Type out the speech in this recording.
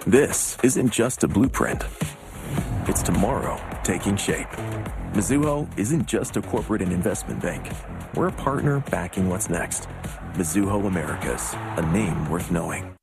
This isn't just a blueprint. It's tomorrow taking shape. Mizuho isn't just a corporate and investment bank. We're a partner backing what's next. Mizuho Americas, a name worth knowing.